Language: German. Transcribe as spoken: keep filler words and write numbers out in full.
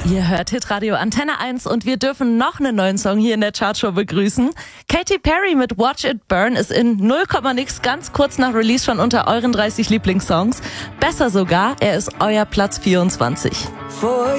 Ihr hört Hitradio Antenne eins und wir dürfen noch einen neuen Song hier in der Chartshow begrüßen. Katy Perry mit Watch It Burn ist in null Komma nix ganz kurz nach Release schon unter euren dreißig Lieblingssongs. Besser sogar, er ist euer Platz vierundzwanzig. For